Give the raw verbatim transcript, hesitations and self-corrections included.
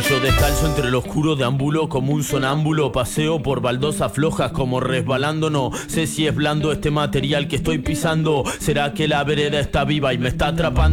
Yo descalzo entre lo oscuro deambulo como un sonámbulo. Paseo por baldosas flojas como resbalando. No sé si es blando este material que estoy pisando. ¿Será que la vereda está viva y me está atrapando?